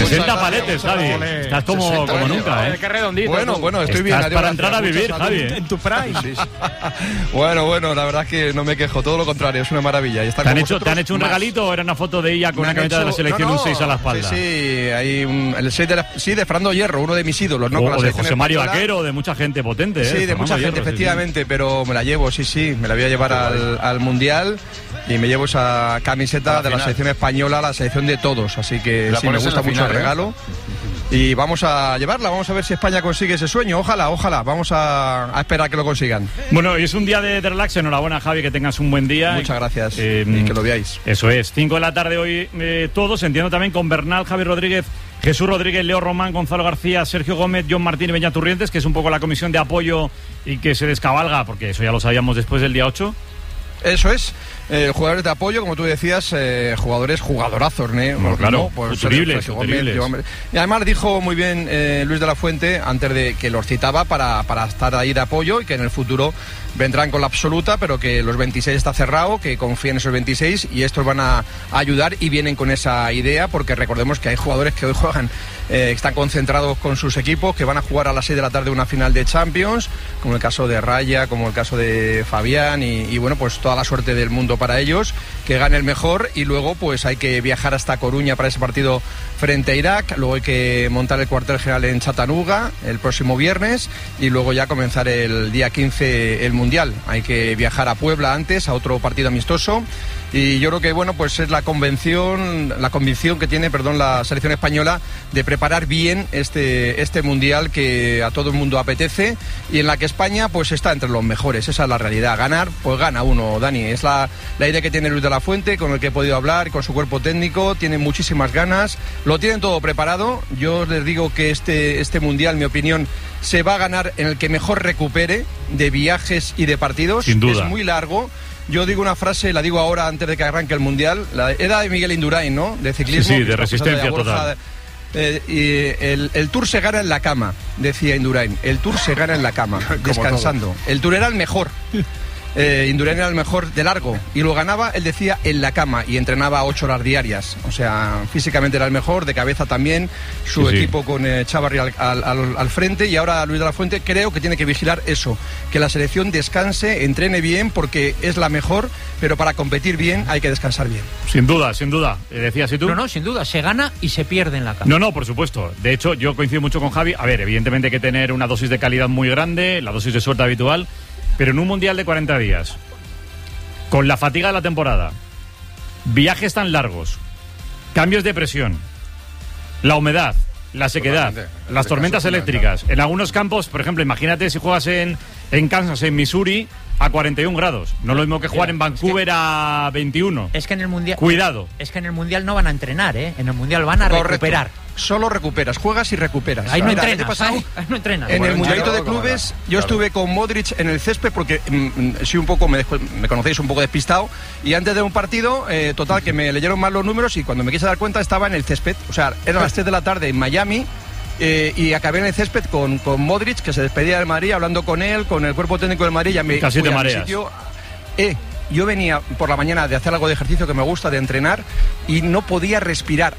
60 paletes, Javi. Estás como nunca, ¿eh? Qué redondito. Bueno, estoy bien. Estás para entrar a vivir, Javi. En tu prime. Sí. Bueno, la verdad es que no me quejo, todo lo contrario, es una maravilla. ¿Te han hecho un regalito o era una foto de ella con una camiseta de la selección y un 6 a la espalda? Sí, hay el 6 de Fernando Hierro, uno de mis ídolos, ¿no? O de José Mario Vaquero, o de mucha gente potente, ¿eh? Sí, de mucha gente, efectivamente, pero me la llevo, sí, me la voy a llevar al Mundial y me llevo esa camiseta de la selección española, la selección de todos, así que sí, me gusta mucho el regalo. Y vamos a llevarla, vamos a ver si España consigue ese sueño, ojalá, vamos a esperar que lo consigan. Bueno, y es un día de relax, enhorabuena, Javi, que tengas un buen día. Muchas gracias, y que lo veáis. Eso es, 5 de la tarde hoy todos, entiendo también con Bernal, Javi Rodríguez, Jesús Rodríguez, Leo Román, Gonzalo García, Sergio Gómez, John Martín y Beñat Turrientes, que es un poco la comisión de apoyo y que se descabalga, porque eso ya lo sabíamos después del día 8. Eso es, jugadores de apoyo, como tú decías, jugadorazos, ¿no? Bueno, claro, futuribles. Y además dijo muy bien Luis de la Fuente, antes de que los citaba, para estar ahí de apoyo y que en el futuro vendrán con la absoluta, pero que los 26 está cerrado, que confíen en esos 26 y estos van a ayudar y vienen con esa idea, porque recordemos que hay jugadores que hoy juegan, están concentrados con sus equipos, que van a jugar a las 6 de la tarde una final de Champions, como el caso de Raya, como el caso de Fabián y bueno, pues toda la suerte del mundo para ellos, que gane el mejor, y luego pues hay que viajar hasta Coruña para ese partido frente a Irak, luego hay que montar el cuartel general en Chattanooga el próximo viernes y luego ya comenzar el día 15 el Mundial. Hay que viajar a Puebla antes, a otro partido amistoso, y yo creo que bueno, pues es la convicción que tiene, la selección española de preparar bien este Mundial que a todo el mundo apetece y en la que España pues está entre los mejores. Esa es la realidad. Ganar, pues gana uno, Dani. Es la idea que tiene Luis de la Fuente, con el que he podido hablar, con su cuerpo técnico, tiene muchísimas ganas, lo tienen todo preparado. Yo les digo que este Mundial, mi opinión, se va a ganar en el que mejor recupere de viajes y de partidos. Sin duda. Es muy largo. Yo digo una frase, la digo ahora antes de que arranque el Mundial, era de Miguel Indurain, ¿no? De ciclismo. Sí, de resistencia total. Y el Tour se gana en la cama, decía Indurain. El Tour se gana en la cama, descansando. El Tour era el mejor. Indurain era el mejor de largo y lo ganaba, él decía, en la cama, y entrenaba 8 horas diarias, o sea, físicamente era el mejor, de cabeza también, su equipo con Chavarri al frente, y ahora Luis de la Fuente creo que tiene que vigilar eso, que la selección descanse, entrene bien, porque es la mejor, pero para competir bien hay que descansar bien. Sin duda, decías ¿y tú? No, sin duda, se gana y se pierde en la cama. No, por supuesto, de hecho yo coincido mucho con Javi. A ver, evidentemente hay que tener una dosis de calidad muy grande, la dosis de suerte habitual, pero en un Mundial de 40 días, con la fatiga de la temporada, viajes tan largos, cambios de presión, la humedad, la sequedad, las tormentas eléctricas, en algunos campos, por ejemplo, imagínate si juegas en Kansas, en Missouri, a 41 grados. No es lo mismo que jugar en Vancouver a 21. Es que en el Mundial... Cuidado. Es que en el Mundial no van a entrenar, ¿eh? En el Mundial van a recuperar. Solo recuperas, juegas y recuperas. Ahí no entrenas. En el Mundialito de Clubes yo estuve con Modric en el césped porque soy un poco, me conocéis, un poco despistado, y antes de un partido, total, que me leyeron mal los números y cuando me quise dar cuenta estaba en el césped. O sea, eran las 3 de la tarde en Miami. Y acabé en el césped con Modric, que se despedía del Madrid, hablando con él, con el cuerpo técnico del Madrid. Casi te mareas. Yo venía por la mañana de hacer algo de ejercicio que me gusta, de entrenar, y no podía respirar.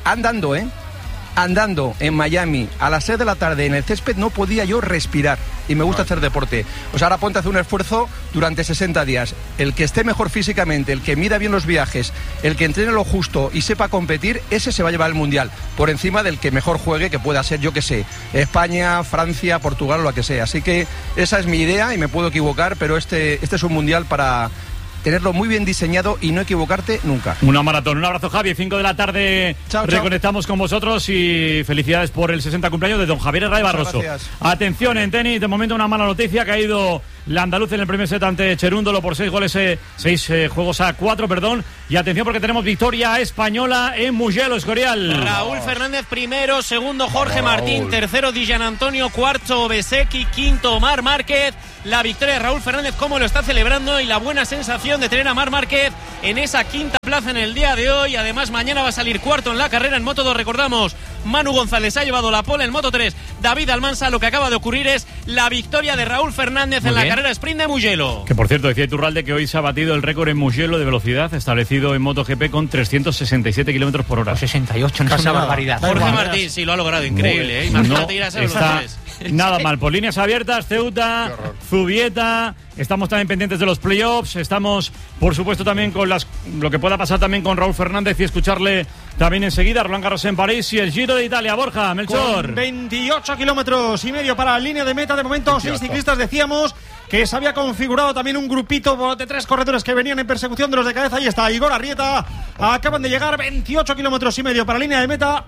Andando en Miami a las 6 de la tarde en el césped no podía yo respirar, y me gusta hacer deporte. O sea, ahora ponte a hacer un esfuerzo durante 60 días. El que esté mejor físicamente, el que mida bien los viajes, el que entrene lo justo y sepa competir, ese se va a llevar el Mundial, por encima del que mejor juegue, que pueda ser, yo que sé, España, Francia, Portugal o lo que sea. Así que esa es mi idea y me puedo equivocar, pero este es un Mundial para tenerlo muy bien diseñado y no equivocarte nunca. Una maratón. Un abrazo, Javi. 5 de la tarde reconectamos con vosotros y felicidades por el 60 cumpleaños de don Javier Herrera Barroso. Atención, en tenis, de momento una mala noticia, que ha ido la andaluz en el primer set ante Cherúndolo por 6 juegos a 4, perdón. Y atención, porque tenemos victoria española en Mugello, Escorial. Raúl Fernández primero, segundo Jorge Martín, tercero Di Gianantonio, cuarto Bezzecchi, quinto Marc Márquez. La victoria de Raúl Fernández, cómo lo está celebrando, y la buena sensación de tener a Marc Márquez en esa quinta plaza en el día de hoy. Además, mañana va a salir cuarto en la carrera en Moto2. Recordamos, Manu González ha llevado la pole en Moto 3. David Almansa, lo que acaba de ocurrir es la victoria de Raúl Fernández en la carrera sprint de Mugello. Que por cierto, decía Iturralde que hoy se ha batido el récord en Mugello de velocidad establecido en MotoGP con 367 kilómetros por hora. 68, no es una barbaridad. Jorge Martín sí lo ha logrado, increíble. Imagínate ir a esa está velocidades. nada mal. Por líneas abiertas, Ceuta, Zubieta. Estamos también pendientes de los playoffs. Estamos, por supuesto, también con lo que pueda pasar también con Raúl Fernández y escucharle también enseguida. Roland Garros en París y el Giro de Italia. Borja, Melchor. Con 28 kilómetros y medio para la línea de meta. De momento, 6 ciclistas. Decíamos que se había configurado también un grupito de 3 corredores que venían en persecución de los de cabeza. Ahí está Igor Arrieta. Acaban de llegar 28 kilómetros y medio para la línea de meta.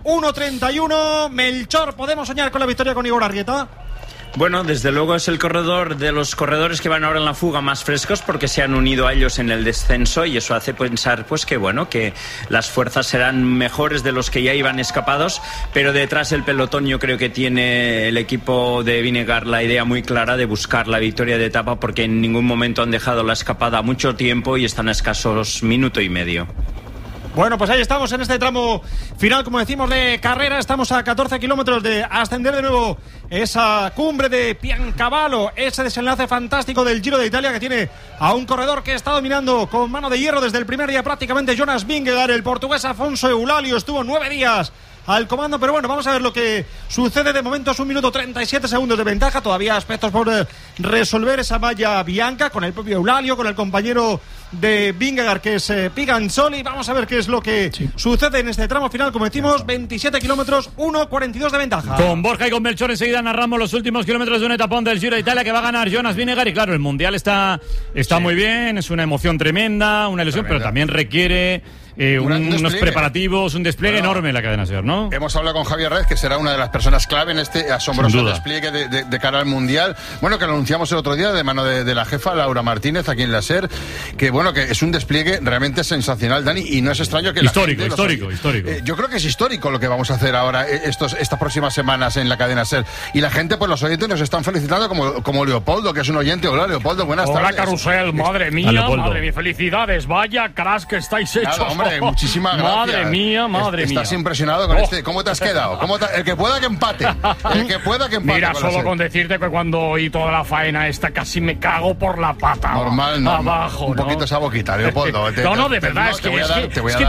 1:31. Melchor, ¿podemos soñar con la victoria con Igor Arrieta? Bueno, desde luego es el corredor de los corredores que van ahora en la fuga más frescos porque se han unido a ellos en el descenso y eso hace pensar pues que bueno, que las fuerzas serán mejores de los que ya iban escapados, pero detrás del pelotón yo creo que tiene el equipo de Vinegar la idea muy clara de buscar la victoria de etapa porque en ningún momento han dejado la escapada mucho tiempo y están a escasos minuto y medio. Bueno, pues ahí estamos en este tramo final, como decimos, de carrera. Estamos a 14 kilómetros de ascender de nuevo esa cumbre de Piancavallo, ese desenlace fantástico del Giro de Italia que tiene a un corredor que está dominando con mano de hierro desde el primer día prácticamente, Jonas Vingegaard. El portugués Afonso Eulalio estuvo 9 días al comando, pero bueno, vamos a ver lo que sucede. De momento es 1 minuto 37 segundos de ventaja, todavía aspectos por resolver esa malla bianca con el propio Eulalio, con el compañero de Vingegaard que es Piganzoli. Vamos a ver qué es lo que sucede en este tramo final, como decimos, 27 kilómetros, 1:42 de ventaja. Con Borja y con Melchor enseguida narramos los últimos kilómetros de un etapón del Giro de Italia que va a ganar Jonas Vingegaard. Y claro, el Mundial está muy bien, es una emoción tremenda, una ilusión, pero también requiere unos preparativos, un despliegue enorme en la cadena SER, ¿no? Hemos hablado con Javier Rez, que será una de las personas clave en este asombroso despliegue de cara al Mundial. Bueno, que lo anunciamos el otro día de mano de la jefa Laura Martínez aquí en la SER, que bueno, que es un despliegue realmente sensacional, Dani, y no es extraño que histórico. Yo creo que es histórico lo que vamos a hacer ahora estas próximas semanas en la cadena SER, y la gente, pues los oyentes nos están felicitando como Leopoldo, que es un oyente. Hola Leopoldo, buenas tardes. Hola Carrusel, madre mía, felicidades, vaya cracks que estáis hechos. Nada, hombre, muchísimas gracias. Madre mía. Estás impresionado con ¿cómo te has quedado? El que pueda que empate. Mira, solo con decirte que cuando oí toda la faena esta casi me cago por la pata. Normal, ¿no? Abajo, un poquito esa boquita, Leopoldo. No, de verdad, es que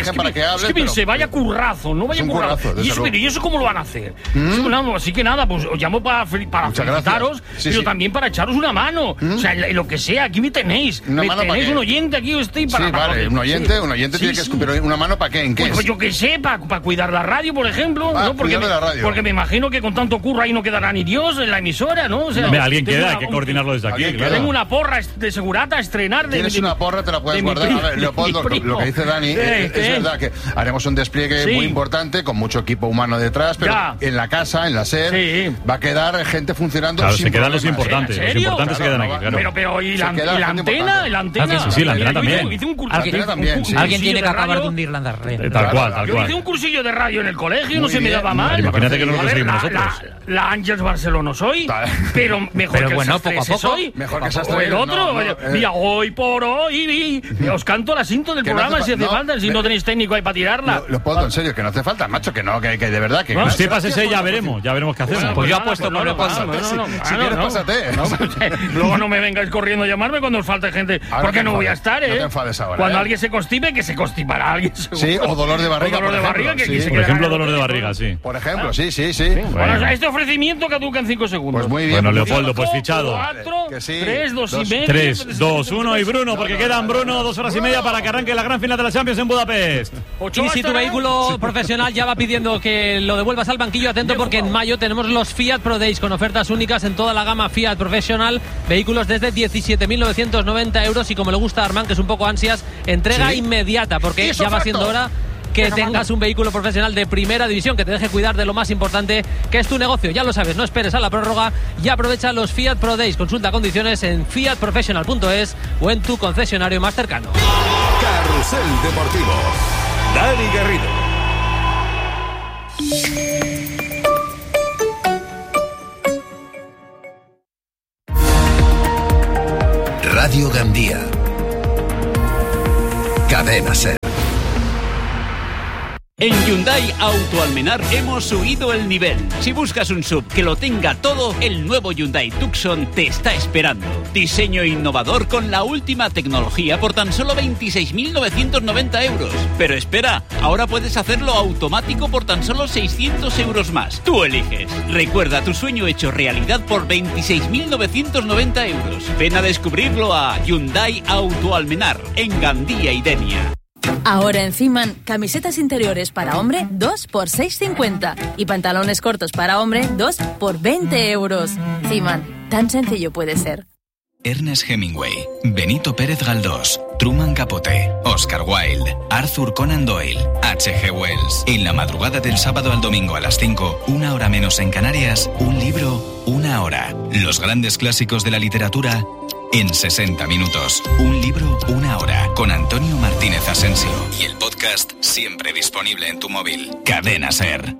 pensé, vaya currazo, no vaya currazo. ¿Y eso cómo lo van a hacer? Así que nada, pues os llamo para felicitaros, pero también para echaros una mano. O sea, lo que sea, aquí me tenéis. Me tenéis un oyente aquí, estoy para... Sí, vale, un oyente tiene que... Pero ¿una mano para qué? ¿En qué? Pues yo qué sé, para cuidar la radio, por ejemplo. ¿no? Porque me imagino que con tanto curro ahí no quedará ni Dios en la emisora, ¿no? O sea, alguien queda, hay que coordinarlo desde aquí. Claro. Tengo una porra de segurata a estrenar. Tienes una porra, te la puedes guardar. A ver, Leopoldo, lo que dice Dani es verdad que haremos un despliegue muy importante, con mucho equipo humano detrás, pero en la casa, en la SER, va a quedar gente funcionando. Claro, se quedan los importantes. Los importantes se quedan aquí, claro. Pero ¿y la antena? ¿La antena? Sí, la antena también. Alguien tiene que acabar de hundir la red. Tal cual. Yo hice un cursillo de radio en el colegio, no se me daba mal. Imagínate que no lo conseguimos nosotros. La Ángels Barcelona soy, pero mejor que bueno, esas tres soy. Mejor que esas o el otro. Mira, hoy por hoy, os canto la cinta del programa si hace falta, si no tenéis técnico ahí para tirarla. Leopoldo, en serio, que no hace falta, macho, que de verdad que... Usted pásese, ya veremos qué hacemos. Pues yo apuesto por Leopoldo. Si quieres, pásate. Luego no me vengáis corriendo a llamarme cuando os falte gente, porque no voy a estar, No te enfades ahora. Cuando alguien se constipe, que se constipará alguien. Sí, o dolor de barriga. Por ejemplo, dolor de barriga, sí. Por ejemplo, sí. Bueno, este ofrecimiento caduca en 5 segundos. Pues muy bien. Bueno, Leopoldo, pues fichado. 4, 3, 2 y medio. 3, 2, 1 y Bruno, porque quedan, Bruno, 2 horas y media para que arranque la gran final de la Champions en Budapest. Y si tu vehículo profesional ya va pidiendo que lo devuelvas al banquillo, atento porque en mayo tenemos los Fiat Pro Days con ofertas únicas en toda la gama Fiat Professional. Vehículos desde 17.990 euros y como le gusta a Armand, que es un poco ansias, entrega inmediata, porque ya va siendo hora que tengas un vehículo profesional de primera división que te deje cuidar de lo más importante, que es tu negocio. Ya lo sabes, no esperes a la prórroga y aprovecha los Fiat Pro Days. Consulta condiciones en fiatprofessional.es o en tu concesionario más cercano. Carrusel Deportivo, Dani Garrido. Radio Gandía. Cadena SER. En Hyundai Auto Almenar hemos subido el nivel. Si buscas un SUV que lo tenga todo, el nuevo Hyundai Tucson te está esperando. Diseño innovador con la última tecnología por tan solo 26.990 euros. Pero espera, ahora puedes hacerlo automático por tan solo 600 euros más. Tú eliges. Recuerda tu sueño hecho realidad por 26.990 euros. Ven a descubrirlo a Hyundai Auto Almenar, en Gandía y Denia. Ahora en Ciman, camisetas interiores para hombre 2 por 6,50 y pantalones cortos para hombre 2 por 20 euros. Ciman, tan sencillo puede ser. Ernest Hemingway, Benito Pérez Galdós, Truman Capote, Oscar Wilde, Arthur Conan Doyle, H.G. Wells. En la madrugada del sábado al domingo a las 5, 1 hora menos en Canarias, un libro, 1 hora. Los grandes clásicos de la literatura en 60 minutos. Un libro, 1 hora. Con Antonio Martínez Asensio. Y el podcast siempre disponible en tu móvil. Cadena SER.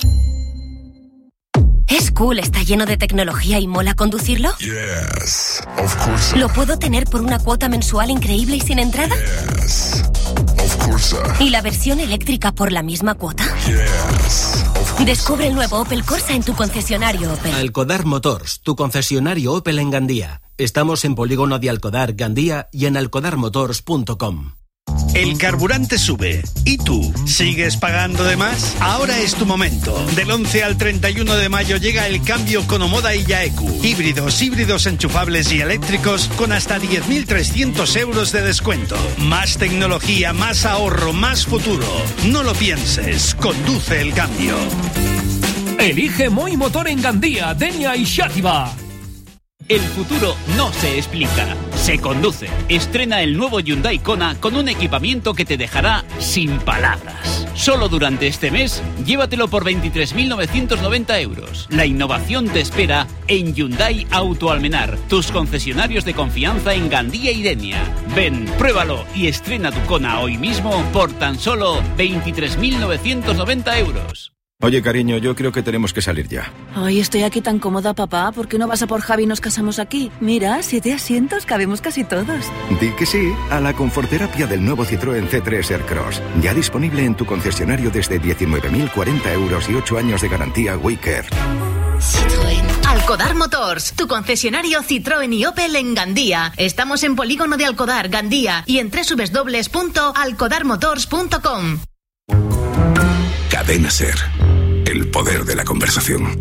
¿Es cool? ¿Está lleno de tecnología y mola conducirlo? Yes, of course. ¿Lo puedo tener por una cuota mensual increíble y sin entrada? Yes, of course. ¿Y la versión eléctrica por la misma cuota? Yes, of course. Descubre el nuevo Opel Corsa en tu concesionario Opel. Alcodar Motors, tu concesionario Opel en Gandía. Estamos en Polígono de Alcodar, Gandía y en alcodarmotors.com. El carburante sube. ¿Y tú? ¿Sigues pagando de más? Ahora es tu momento. Del 11 al 31 de mayo llega el cambio con Omoda y Yaeku. Híbridos enchufables y eléctricos con hasta 10.300 euros de descuento. Más tecnología, más ahorro, más futuro. No lo pienses. Conduce el cambio. Elige Moi Motor en Gandía, Denia y Xàtiva. El futuro no se explica, se conduce. Estrena el nuevo Hyundai Kona con un equipamiento que te dejará sin palabras. Solo durante este mes, llévatelo por 23.990 euros. La innovación te espera en Hyundai Auto Almenar, tus concesionarios de confianza en Gandía y Denia. Ven, pruébalo y estrena tu Kona hoy mismo por tan solo 23.990 euros. Oye, cariño, yo creo que tenemos que salir ya. Ay, estoy aquí tan cómoda, papá. ¿Por qué no vas a por Javi y nos casamos aquí? Mira, 7 asientos, cabemos casi todos. Di que sí a la conforterapia del nuevo Citroën C3 Aircross. Ya disponible en tu concesionario desde 19.040 euros y 8 años de garantía WeCare. Citroën. Alcodar Motors, tu concesionario Citroën y Opel en Gandía. Estamos en Polígono de Alcodar, Gandía y en www.alcodarmotors.com. Cadena SER. El poder de la conversación.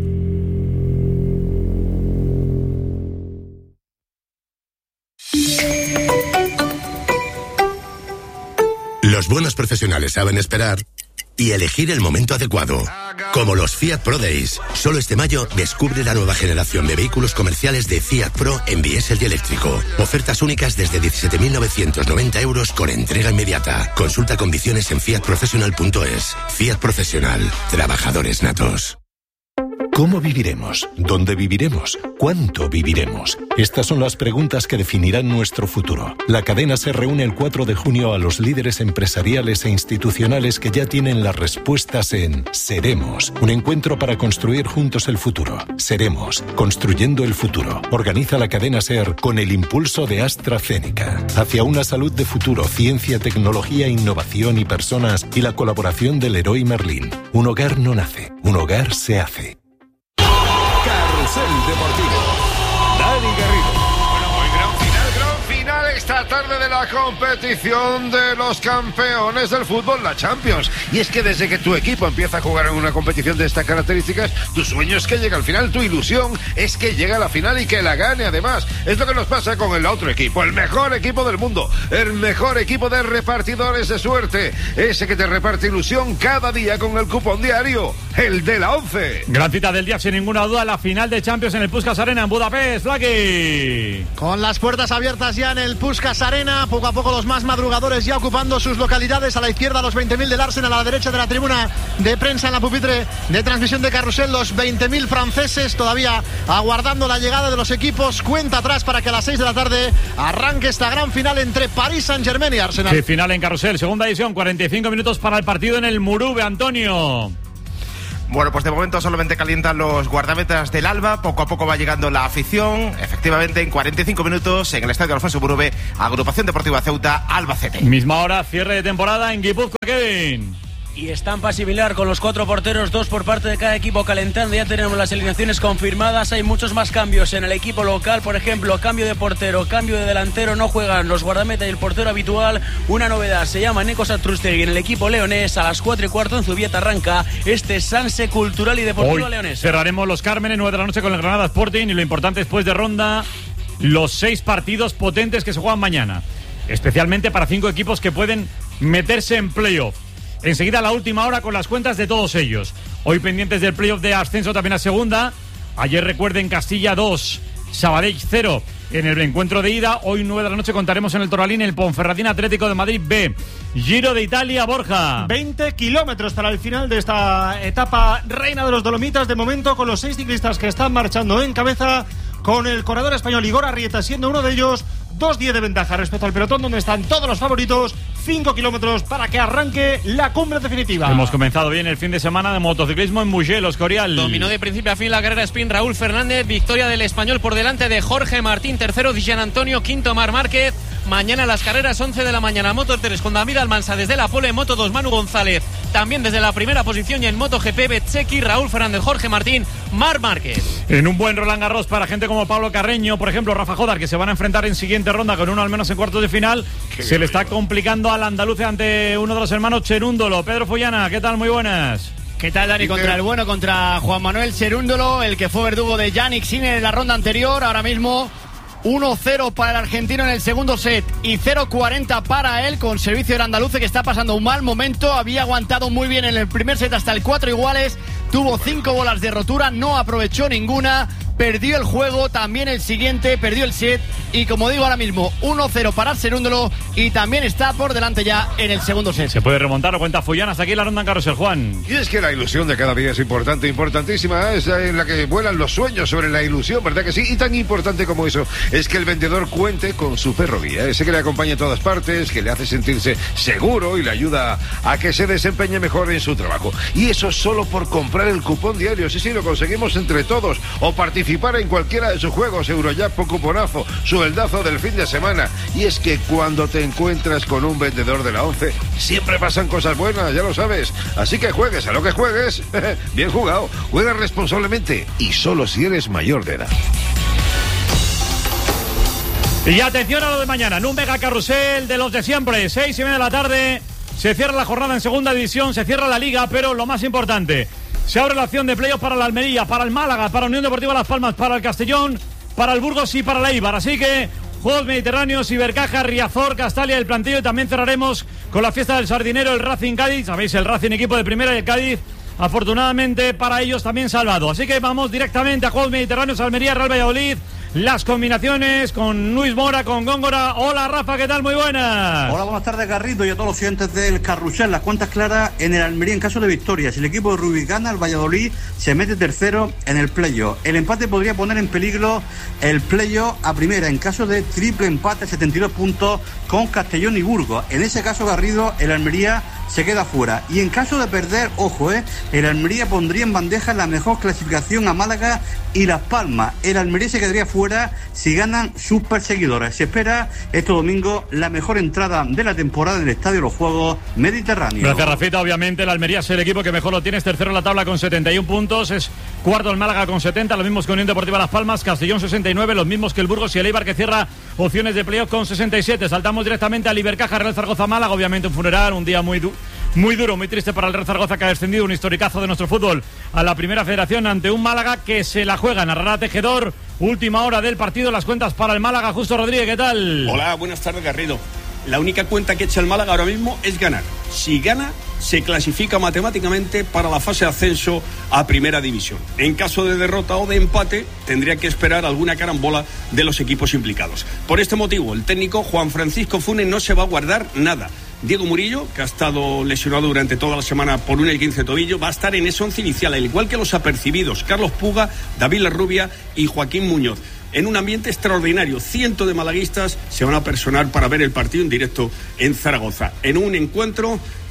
Los buenos profesionales saben esperar y elegir el momento adecuado. Como los Fiat Pro Days. Solo este mayo descubre la nueva generación de vehículos comerciales de Fiat Pro en diésel y eléctrico. Ofertas únicas desde 17.990 euros con entrega inmediata. Consulta condiciones en fiatprofessional.es. Fiat Profesional. Trabajadores natos. ¿Cómo viviremos? ¿Dónde viviremos? ¿Cuánto viviremos? Estas son las preguntas que definirán nuestro futuro. La cadena SER reúne el 4 de junio a los líderes empresariales e institucionales que ya tienen las respuestas en Seremos, un encuentro para construir juntos el futuro. Seremos, construyendo el futuro. Organiza la cadena SER con el impulso de AstraZeneca. Hacia una salud de futuro, ciencia, tecnología, innovación y personas, y la colaboración del Leroy Merlin. Un hogar no nace, un hogar se hace. Carrusel Deportivo. Dani Garrido. Bueno, gran final esta tarde de la competición de los campeones del fútbol, la Champions. Y es que desde que tu equipo empieza a jugar en una competición de estas características, tu sueño es que llegue al final, tu ilusión es que llegue a la final y que la gane. Además, es lo que nos pasa con el otro equipo, el mejor equipo del mundo, el mejor equipo de repartidores de suerte, ese que te reparte ilusión cada día con el cupón diario, el de la 11. Gran cita del día, sin ninguna duda, la final de Champions en el Puskás Arena en Budapest. Flaky. Con las puertas abiertas ya en el Puskás Arena, poco a poco los más madrugadores ya ocupando sus localidades. A la izquierda los 20.000 del Arsenal, a la derecha de la tribuna de prensa en la pupitre de transmisión de Carrusel, los 20.000 franceses todavía aguardando la llegada de los equipos. Cuenta atrás para que a las 6 de la tarde arranque esta gran final entre Paris Saint-Germain y Arsenal. Sí, final en Carrusel, segunda edición, 45 minutos para el partido en el Murube, Antonio. Bueno, pues de momento solamente calientan los guardametas del Alba, poco a poco va llegando la afición. Efectivamente, en 45 minutos en el estadio Alfonso Murube, Agrupación Deportiva Ceuta, Albacete. Misma hora, cierre de temporada en Guipúzcoa, Kevin. Y estampa similar con los 4 porteros, 2 por parte de cada equipo calentando. Ya tenemos las alineaciones confirmadas. Hay muchos más cambios en el equipo local. Por ejemplo, cambio de portero, cambio de delantero. No juegan los guardameta y el portero habitual. Una novedad, se llama Neko Satrústegui en el equipo leonés. A las 4:15 en Zubieta arranca este Sanse Cultural y Deportivo Leonés. Cerraremos los Cármenes, 9 de la noche con el Granada Sporting. Y lo importante después de ronda, los 6 partidos potentes que se juegan mañana. Especialmente para 5 equipos que pueden meterse en playoff. Enseguida la última hora con las cuentas de todos ellos. Hoy pendientes del playoff de ascenso también a segunda. Ayer recuerden Castilla 2, Sabadell 0 en el encuentro de ida. Hoy 9 de la noche contaremos en el Toralín el Ponferradina Atlético de Madrid B. Giro de Italia, Borja. 20 kilómetros para el final de esta etapa reina de los Dolomitas. De momento con los 6 ciclistas que están marchando en cabeza, con el corredor español Igor Arrieta siendo uno de ellos. 2:10 de ventaja respecto al pelotón donde están todos los favoritos. 5 kilómetros para que arranque la cumbre definitiva. Hemos comenzado bien el fin de semana de motociclismo en Mugello, Escorial. Dominó de principio a fin la carrera sprint Raúl Fernández. Victoria del español por delante de Jorge Martín. Tercero Gian Antonio. Quinto Marc Márquez. Mañana las carreras 11 de la mañana. Moto 3 con David Almansa desde la pole. Moto 2 Manu González también desde la primera posición. Y en Moto GP Bezzecchi, Raúl Fernández, Jorge Martín, Marc Márquez. En un buen Roland Garros para gente como Pablo Carreño, por ejemplo Rafa Jodar, que se van a enfrentar en siguiente ronda con uno al menos en cuartos de final. Se le está complicando al andaluz ante uno de los hermanos Cherúndolo. Pedro Follana, ¿qué tal? Muy buenas. ¿Qué tal, Dani? Contra el bueno, contra Juan Manuel Cherúndolo, el que fue verdugo de Yannick Sinner en la ronda anterior. Ahora mismo 1-0 para el argentino en el segundo set y 0-40 para él, con servicio del andaluce que está pasando un mal momento. Había aguantado muy bien en el primer set hasta el 4 iguales, tuvo 5 bolas de rotura, no aprovechó ninguna, perdió el juego, también el siguiente, perdió el set y, como digo, ahora mismo 1-0 para Cherúndolo y también está por delante ya en el segundo set. Se puede remontar, o cuenta Follana. Hasta aquí la ronda en Carrusel, Juan. Y es que la ilusión de cada día es importante, importantísima, es en la que vuelan los sueños sobre la ilusión, ¿verdad que sí? Y tan importante como eso es que el vendedor cuente con su Ferrovía, ese que le acompaña a todas partes, que le hace sentirse seguro y le ayuda a que se desempeñe mejor en su trabajo. Y eso solo por comprar el cupón diario. Sí, lo conseguimos entre todos. O participar en cualquiera de sus juegos, Eurojackpot, cuponazo, sueldazo del fin de semana. Y es que cuando te encuentras con un vendedor de la 11, siempre pasan cosas buenas, ya lo sabes. Así que juegues a lo que juegues, bien jugado, juega responsablemente y solo si eres mayor de edad. Y atención a lo de mañana, en un mega carrusel de los de siempre, 6:30 de la tarde, se cierra la jornada en segunda división, se cierra la liga, pero lo más importante, se abre la opción de playoff para la Almería, para el Málaga, para Unión Deportiva Las Palmas, para el Castellón, para el Burgos y para la Eibar. Así que Juegos Mediterráneos, Ibercaja, Riazor, Castalia, el plantillo, y también cerraremos con la fiesta del Sardinero, el Racing Cádiz. Sabéis, el Racing, equipo de primera, y el Cádiz, afortunadamente para ellos, también salvado. Así que vamos directamente a Juegos Mediterráneos, Almería, Real Valladolid. Las combinaciones con Luis Mora, con Góngora. Hola, Rafa, ¿qué tal? Muy buenas. Hola, buenas tardes, Garrido, y a todos los oyentes del carrusel. Las cuentas claras en el Almería en caso de victoria. Si el equipo de Rubí gana, el Valladolid se mete tercero en el playoff. El empate podría poner en peligro el playoff a primera. En caso de triple empate, 72 puntos con Castellón y Burgos. En ese caso, Garrido, el Almería se queda fuera. Y en caso de perder, ojo, el Almería pondría en bandeja la mejor clasificación a Málaga y Las Palmas. El Almería se quedaría fuera si ganan sus perseguidores. Se espera este domingo la mejor entrada de la temporada en el Estadio de los Juegos Mediterráneos. Gracias, Rafita. Obviamente el Almería es el equipo que mejor lo tiene, es tercero en la tabla con 71 puntos, es cuarto el Málaga con 70, los mismos que Unión Deportiva Las Palmas, Castellón 69, los mismos que el Burgos y el Eibar, que cierra opciones de playoff con 67. Saltamos directamente al Ibercaja, Real Zaragoza, Málaga. Obviamente un funeral, un día muy duro, muy triste para el Real Zaragoza, que ha descendido, un historicazo de nuestro fútbol a la Primera Federación ante un Málaga que se la juega. Narrará Tejedor, última hora del partido, las cuentas para el Málaga. Justo Rodríguez, ¿qué tal? Hola, buenas tardes, Garrido. La única cuenta que echa el Málaga ahora mismo es ganar. Si gana, se clasifica matemáticamente para la fase de ascenso a Primera División. En caso de derrota o de empate, tendría que esperar alguna carambola de los equipos implicados. Por este motivo, el técnico Juan Francisco Funes no se va a guardar nada. Diego Murillo, que ha estado lesionado durante toda la semana por un esguince de tobillo, va a estar en ese once inicial, al igual que los apercibidos Carlos Puga, David Larrubia y Joaquín Muñoz. En un ambiente extraordinario, cientos de malaguistas se van a personar para ver el partido en directo en Zaragoza. En un encuentro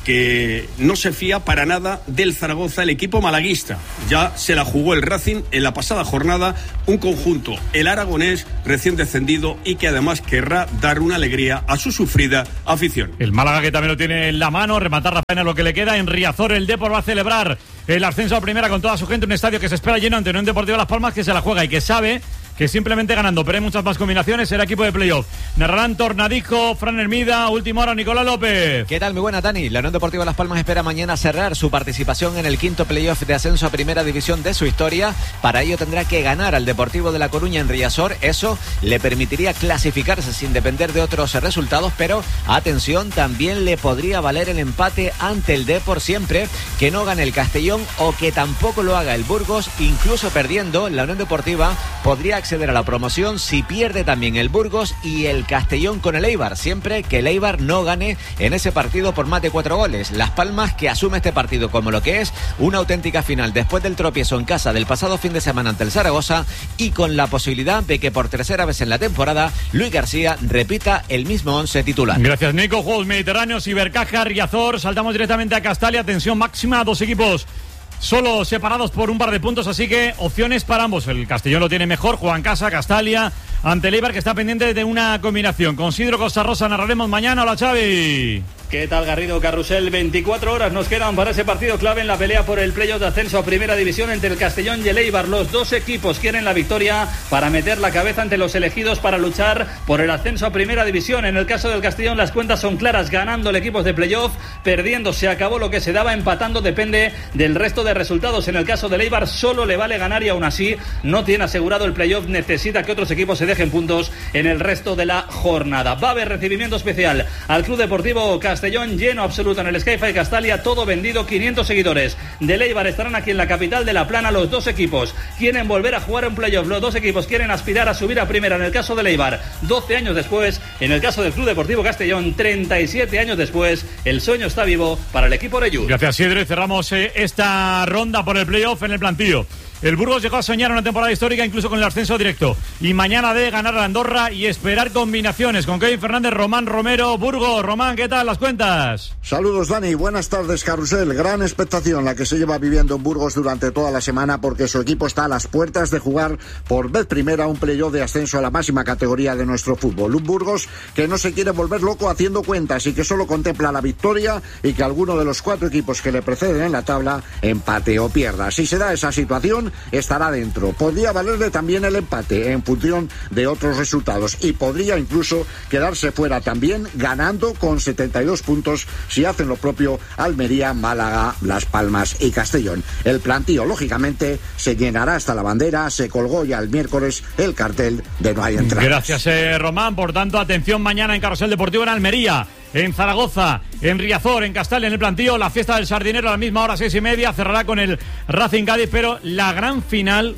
que no se fía para nada del Zaragoza, el equipo malaguista. Ya se la jugó el Racing en la pasada jornada, un conjunto, el aragonés, recién descendido y que además querrá dar una alegría a su sufrida afición. El Málaga, que también lo tiene en la mano, rematar la pena lo que le queda. En Riazor el Depor va a celebrar el ascenso a primera con toda su gente, un estadio que se espera lleno ante Unión Deportiva Las Palmas, que se la juega y que sabe que simplemente ganando, pero hay muchas más combinaciones, será equipo de playoff. Narrarán Tornadijo, Fran Hermida, última hora Nicolás López. ¿Qué tal? Muy buena, Dani. La Unión Deportiva Las Palmas espera mañana cerrar su participación en el quinto playoff de ascenso a primera división de su historia. Para ello tendrá que ganar al Deportivo de La Coruña en Riazor. Eso le permitiría clasificarse sin depender de otros resultados, pero atención, también le podría valer el empate ante el Depor siempre que no gane el Castellón o que tampoco lo haga el Burgos. Incluso perdiendo, la Unión Deportiva podría acceder a la promoción si pierde también el Burgos y el Castellón con el Eibar, siempre que el Eibar no gane en ese partido por más de 4 goles. Las Palmas, que asume este partido como lo que es una auténtica final después del tropiezo en casa del pasado fin de semana ante el Zaragoza, y con la posibilidad de que por tercera vez en la temporada Luis García repita el mismo 11 titular. Gracias, Nico. Juegos Mediterráneos, Ibercaja, Riazor. Saltamos directamente a Castalia. Tensión máxima, 2 equipos solo separados por un par de puntos, así que opciones para ambos. El Castellón lo tiene mejor, juega en casa, Castalia ante el Eibar, que está pendiente de una combinación. Con Sidro Costa Rosa narraremos mañana. Hola, Xavi. ¿Qué tal, Garrido? Carrusel, 24 horas nos quedan para ese partido clave en la pelea por el playoff de ascenso a primera división entre el Castellón y el Eibar. Los dos equipos quieren la victoria para meter la cabeza ante los elegidos para luchar por el ascenso a primera división. En el caso del Castellón las cuentas son claras, ganando el equipo de playoff, perdiendo se acabó lo que se daba, empatando depende del resto de resultados. En el caso del Eibar solo le vale ganar y aún así no tiene asegurado el playoff, necesita que otros equipos se dejen puntos en el resto de la jornada. Va a haber recibimiento especial al Club Deportivo Castellón, lleno absoluto en el Sky-Fi Castalia, todo vendido, 500 seguidores del Eibar estarán aquí en la capital de La Plana. Los dos equipos quieren volver a jugar un playoff, los dos equipos quieren aspirar a subir a primera. En el caso del Eibar, 12 años después; en el caso del Club Deportivo Castellón, 37 años después. El sueño está vivo para el equipo Oreyud. Gracias, Sidro, y cerramos esta ronda por el playoff en el plantillo. El Burgos llegó a soñar una temporada histórica, incluso con el ascenso directo. Y mañana debe ganar a Andorra y esperar combinaciones. Con Kevin Fernández, Román Romero, Burgos. Román, ¿qué tal las cuentas? Saludos, Dani. Buenas tardes, Carrusel. Gran expectación la que se lleva viviendo en Burgos durante toda la semana, porque su equipo está a las puertas de jugar por vez primera un playoff de ascenso a la máxima categoría de nuestro fútbol. Un Burgos que no se quiere volver loco haciendo cuentas y que solo contempla la victoria y que alguno de los 4 equipos que le preceden en la tabla empate o pierda. Si se da esa situación, estará dentro. Podría valerle también el empate en función de otros resultados y podría incluso quedarse fuera también, ganando con 72 puntos si hacen lo propio Almería, Málaga, Las Palmas y Castellón. El plantío, lógicamente, se llenará hasta la bandera. Se colgó ya el miércoles el cartel de no hay entradas. Gracias, Román. Por tanto, atención mañana en Carrusel Deportivo en Almería, en Zaragoza, en Riazor, en Castalia, en el plantío. La fiesta del Sardinero a la misma hora, 6:30, cerrará con el Racing Cádiz, pero la gran final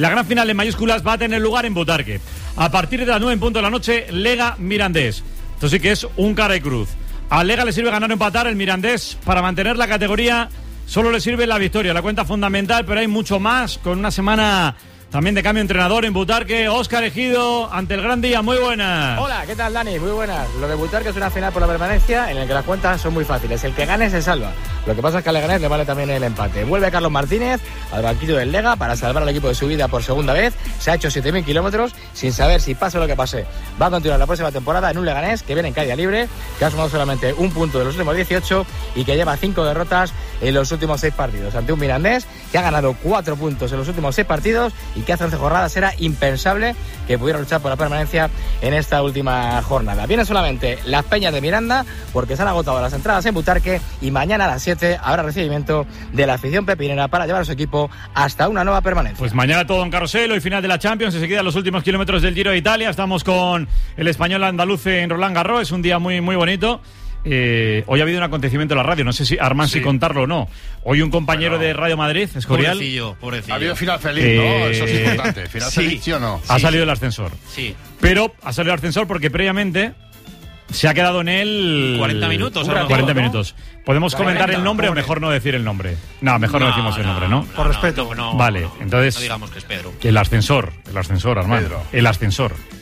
en mayúsculas va a tener lugar en Butarque. A partir de las 9 en punto de la noche, Lega Mirandés. Esto sí que es un cara y cruz. Al Lega le sirve ganar o empatar. El Mirandés, para mantener la categoría, solo le sirve la victoria, la cuenta fundamental, pero hay mucho más, con una semana también de cambio de entrenador en Butarque. Óscar Ejido, ante el Gran Día, muy buenas. Hola, ¿qué tal, Dani? Muy buenas. Lo de Butarque es una final por la permanencia en el que las cuentas son muy fáciles. El que gane se salva. Lo que pasa es que al Leganés le vale también el empate. Vuelve Carlos Martínez al banquillo del Lega para salvar al equipo de su vida por segunda vez. Se ha hecho 7.000 kilómetros sin saber si pase lo que pase. Va a continuar la próxima temporada en un Leganés que viene en caída libre, que ha sumado solamente un punto de los últimos 18 y que lleva 5 derrotas en los últimos 6 partidos. Ante un Mirandés que ha ganado 4 puntos en los últimos 6 partidos y que hace 11 jornadas era impensable que pudiera luchar por la permanencia en esta última jornada. Vienen solamente las Peñas de Miranda porque se han agotado las entradas en Butarque y mañana a las 7 habrá recibimiento de la afición pepinera para llevar a su equipo hasta una nueva permanencia. Pues mañana todo en Carrusel, hoy final de la Champions, enseguida los últimos kilómetros del Giro de Italia. Estamos con el español andaluz en Roland Garros, es un día muy, muy bonito. Hoy ha habido un acontecimiento en la radio, no sé si Armán si contarlo o no. Hoy un compañero de Radio Madrid, Escorial, pobrecillo. Ha habido final feliz, ¿no? Eso es importante. Final feliz, ¿sí o no? Ha salido el ascensor. Sí. Pero ha salido el ascensor porque previamente se ha quedado en él 40 minutos. 40 minutos. ¿Podemos comentar el nombre o mejor no decir el nombre? No, mejor no decimos el nombre, ¿no? Por respeto. Vale, entonces no digamos que es Pedro. El ascensor, Armán. El ascensor.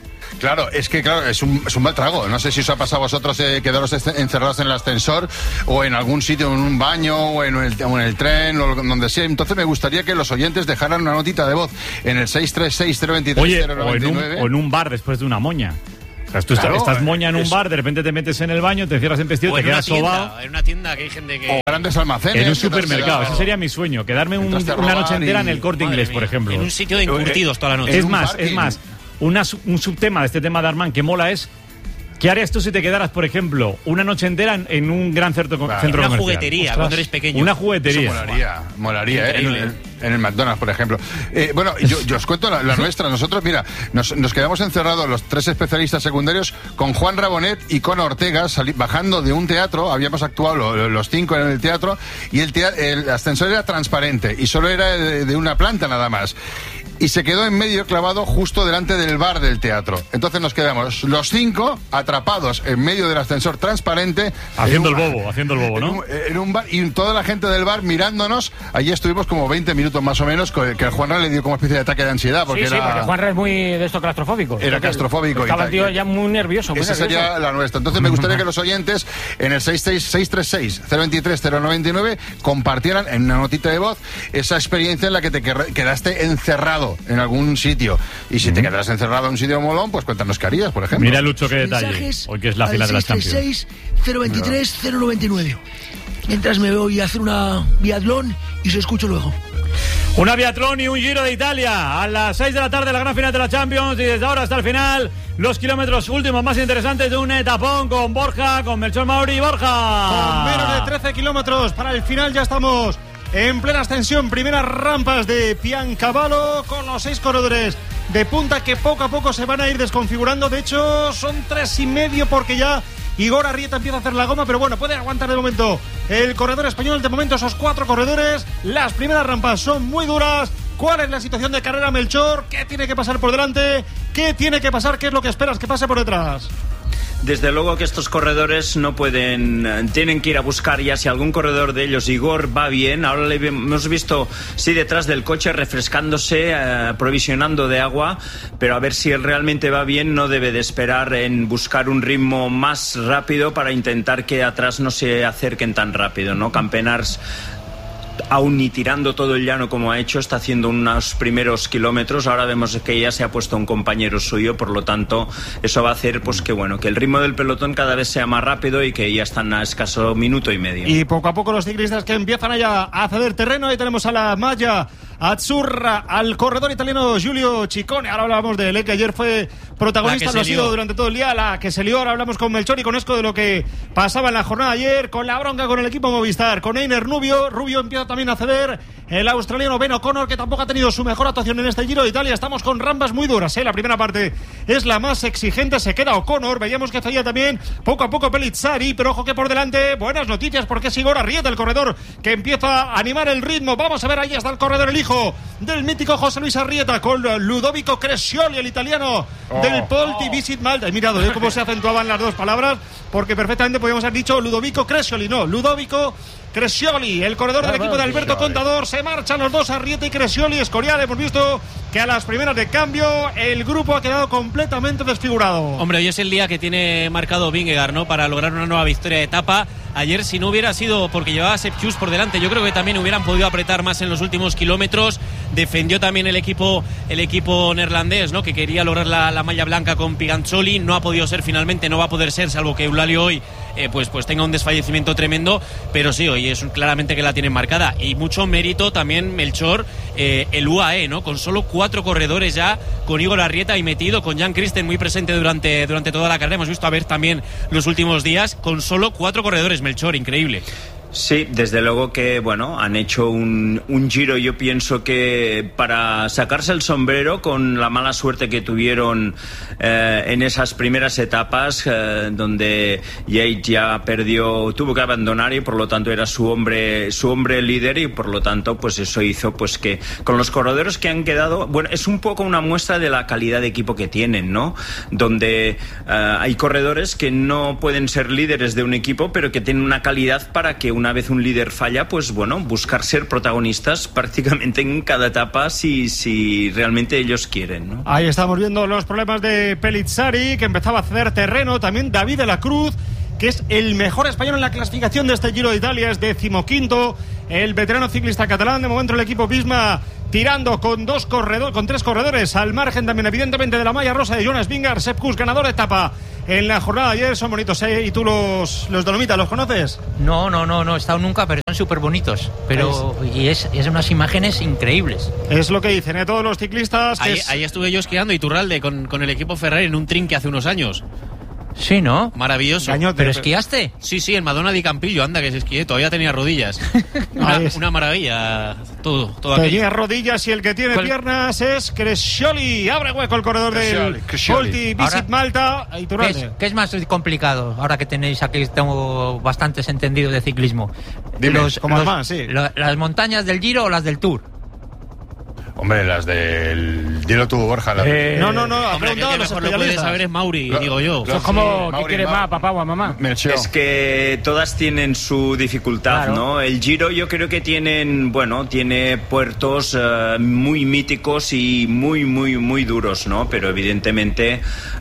Claro, es un mal trago. No sé si os ha pasado a vosotros quedaros encerrados en el ascensor o en algún sitio, en un baño o en el tren o donde sea. Entonces me gustaría que los oyentes dejaran una notita de voz en el 636-023-099. Oye, o en un bar después de una moña. O sea, tú estás moña en un bar, de repente te metes en el baño, te cierras en vestido, te quedas sobao. En una tienda que hay gente que... O grandes almacenes. En un supermercado, ese sería mi sueño, quedarme una noche entera en el Corte Inglés, por ejemplo. En un sitio de encurtidos toda la noche. Es más, un subtema de este tema de Armand que mola es: ¿qué harías tú si te quedaras, por ejemplo, una noche entera en un gran centro comercial? Una juguetería, cuando eres pequeño. Una juguetería. Eso molaría, en el McDonald's, por ejemplo. Bueno, yo os cuento la nuestra. Nosotros, mira, nos quedamos encerrados los 3 especialistas secundarios con Juan Rabonet y con Ortega, bajando de un teatro. Habíamos actuado los 5 en el teatro y el ascensor era transparente y solo era de una planta nada más. Y se quedó en medio clavado justo delante del bar del teatro. Entonces nos quedamos los 5 atrapados en medio del ascensor transparente. Haciendo el bobo, ¿no? En un bar, y toda la gente del bar mirándonos. Allí estuvimos como 20 minutos más o menos, que a Juanra le dio como especie de ataque de ansiedad. Porque porque Juanra es muy de esto claustrofóbico. Era claustrofóbico. Estaba el tío ya muy nervioso. Esa sería la nuestra. Entonces me gustaría que los oyentes en el 636-023-099 compartieran en una notita de voz esa experiencia en la que te quedaste encerrado en algún sitio. Y si te quedas encerrado en un sitio molón, pues cuéntanos qué harías, por ejemplo. Mira, Lucho, qué detalle. Hoy que es la final de las Champions. 636-023-099. Mientras me voy a hacer una biatlón y os escucho luego. Una biatlón y un Giro de Italia a las 6 de la tarde, la gran final de la Champions, y desde ahora hasta el final los kilómetros últimos más interesantes de un etapón con Borja, con Melchor Mauri. Borja, con menos de 13 kilómetros para el final ya estamos en plena ascensión, primeras rampas de Piancavallo con los 6 corredores de punta que poco a poco se van a ir desconfigurando. De hecho son 3,5 porque ya Igor Arrieta empieza a hacer la goma, pero bueno, puede aguantar de momento el corredor español. De momento esos 4 corredores, las primeras rampas son muy duras. ¿Cuál es la situación de carrera, Melchor? ¿Qué tiene que pasar por delante? ¿Qué tiene que pasar? ¿Qué es lo que esperas que pase por detrás? Desde luego que estos corredores no pueden, tienen que ir a buscar ya si algún corredor de ellos, Igor, va bien. Ahora le hemos visto, sí, detrás del coche refrescándose, provisionando de agua, pero a ver si él realmente va bien. No debe de esperar en buscar un ritmo más rápido para intentar que atrás no se acerquen tan rápido, ¿no? Campenars, aún ni tirando todo el llano como ha hecho, está haciendo unos primeros kilómetros. Ahora vemos que ya se ha puesto un compañero suyo, por lo tanto eso va a hacer pues que bueno, que el ritmo del pelotón cada vez sea más rápido y que ya están a escaso minuto y medio. Y poco a poco los ciclistas que empiezan allá a ceder terreno. Ahí tenemos a la malla azzurra, al corredor italiano Giulio Ciccone. Ahora hablamos de él, que ayer fue protagonista, lo ha sido durante todo el día, la que se lió. Ahora hablamos con Melchor y con Esco de lo que pasaba en la jornada ayer, con la bronca con el equipo Movistar, con Einer Rubio empieza también a ceder, el australiano Ben O'Connor, que tampoco ha tenido su mejor actuación en este Giro de Italia. Estamos con rampas muy duras, la primera parte es la más exigente, se queda O'Connor, veíamos que falla también poco a poco Pellizzari, pero ojo que por delante buenas noticias porque es Igor Arrieta, el corredor que empieza a animar el ritmo. Vamos a ver, ahí está el corredor, el hijo del mítico José Luis Arrieta, con Ludovico Crescioli, el italiano del Polti Visit Malta. He mirado cómo se acentuaban las dos palabras, porque perfectamente podíamos haber dicho Ludovico Crescioli, no, Ludovico Crescioli, el corredor del equipo de Alberto Contador. Se marchan los dos, Arrieta y Crescioli. Escorial, hemos visto que a las primeras de cambio el grupo ha quedado completamente desfigurado. Hombre, hoy es el día que tiene marcado Vingegaard, ¿no?, para lograr una nueva victoria de etapa. Ayer, si no hubiera sido porque llevaba Sepp Kuss por delante, yo creo que también hubieran podido apretar más en los últimos kilómetros. Defendió también el equipo neerlandés, ¿no?, que quería lograr la malla blanca con Piganzoli. No ha podido ser finalmente, no va a poder ser, salvo que Eulalia hoy pues tenga un desfallecimiento tremendo. Pero sí, hoy es claramente que la tienen marcada. Y mucho mérito también, Melchor, el UAE, ¿no?, con solo 4 corredores ya, con Igor Arrieta ahí metido, con Jan Christen muy presente durante toda la carrera. Hemos visto a ver también los últimos días, con solo 4 corredores, Melchor, increíble. Sí, desde luego que, bueno, han hecho un Giro, yo pienso que para sacarse el sombrero con la mala suerte que tuvieron en esas primeras etapas, donde Yates ya tuvo que abandonar y por lo tanto era su hombre líder, y por lo tanto pues eso hizo pues que con los corredores que han quedado, bueno, es un poco una muestra de la calidad de equipo que tienen, ¿no?, donde hay corredores que no pueden ser líderes de un equipo, pero que tienen una calidad para que un alguna vez un líder falla, pues bueno, buscar ser protagonistas prácticamente en cada etapa si realmente ellos quieren, ¿no? Ahí estamos viendo los problemas de Pellizzari, que empezaba a ceder terreno. También David de la Cruz, que es el mejor español en la clasificación de este Giro de Italia, es 15º. El veterano ciclista catalán, de momento el equipo Visma tirando con tres corredores al margen también evidentemente de la malla rosa de Jonas Vingegaard. Sepp Kuss, ganador de etapa en la jornada de ayer. Son bonitos, ¿eh? ¿Y tú los Dolomitas los conoces? No he estado nunca, pero son súper bonitos. Y es unas imágenes increíbles. Es lo que dicen, ¿eh? Todos los ciclistas. Ahí estuve yo esquiando Iturralde con el equipo Ferrari en un trinque hace unos años. Sí, ¿no? Maravilloso. Cañote, ¿pero esquiaste? Sí, en Madonna di Campillo, anda que se esquié, todavía tenía rodillas. Una maravilla, todo tenía aquello. rodillas y el que tiene piernas es Crescioli. Abre hueco el corredor del Volti Visit Malta. ¿Qué es más complicado? Ahora que tenéis aquí, tengo bastantes entendidos de ciclismo. Dime, ¿las montañas del Giro o las del Tour? Hombre, las del Dilo tú, Borja. No. Ha preguntado, los especialistas. Lo puede saber es Mauri, digo yo. Eso es como, ¿qué quiere más, papá o mamá? Es que todas tienen su dificultad, claro, ¿no? El Giro yo creo que tiene puertos muy míticos y muy duros, ¿no? Pero evidentemente